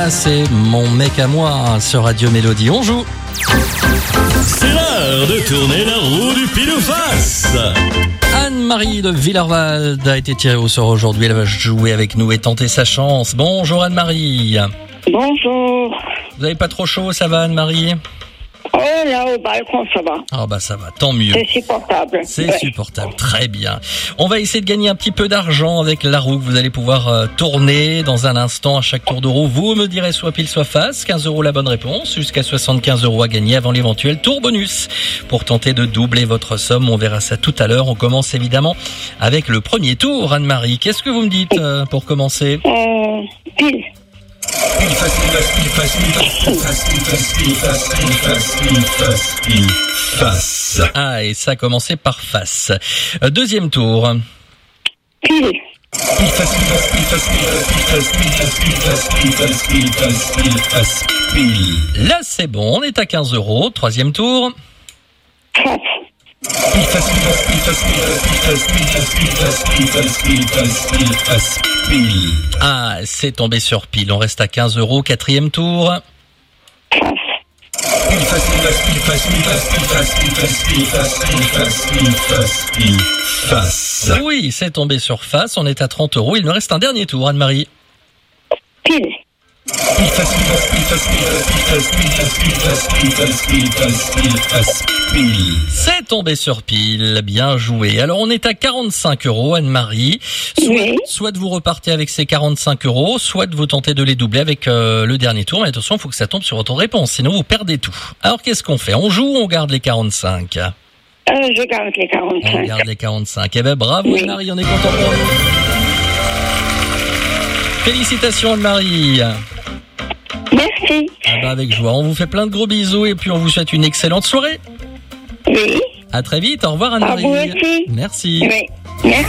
c'est Mon mec à moi sur Radio Mélodie. On joue. C'est l'heure de tourner la roue du pile ou face. Anne-Marie de Villerwald a été tirée au sort aujourd'hui. Elle va jouer avec nous et tenter sa chance. Bonjour Anne-Marie. Bonjour. Vous n'avez pas trop chaud, ça va Anne-Marie? Oh là, au balcon, ça va. Ah bah ça va, tant mieux. C'est supportable. C'est supportable, très bien. On va essayer de gagner un petit peu d'argent avec la roue que vous allez pouvoir tourner dans un instant à chaque tour de roue. Vous me direz soit pile soit face, 15 € la bonne réponse, jusqu'à 75 € à gagner avant l'éventuel tour bonus. Pour tenter de doubler votre somme, on verra ça tout à l'heure. On commence évidemment avec le premier tour. Anne-Marie, qu'est-ce que vous me dites pour commencer? Pile. Face. Ah, et ça a commencé par face. Deuxième tour. Pile. Là, c'est bon, on est à 15 €. Troisième tour. Face. Ah, c'est tombé sur pile. On reste à 15 €. Quatrième tour. Face. Oui, c'est tombé sur face. On est à 30 €. Il me reste un dernier tour, Anne-Marie. Pile. C'est tombé sur pile, bien joué. Alors on est à 45 €, Anne-Marie. Oui. Soit vous repartez avec ces 45 €, soit vous tentez de les doubler avec le dernier tour. Mais attention, il faut que ça tombe sur votre réponse, sinon vous perdez tout. Alors qu'est-ce qu'on fait? On joue ou on garde les 45? Je garde les 45. On garde les 45. Eh ben bravo Oui. Anne-Marie, on est content pour vous. Félicitations Anne-Marie. Merci. Ah bah avec joie. On vous fait plein de gros bisous et puis on vous souhaite une excellente soirée. Oui. À très vite. Au revoir À Anne-Marie. vous aussi. Merci. Oui. Merci.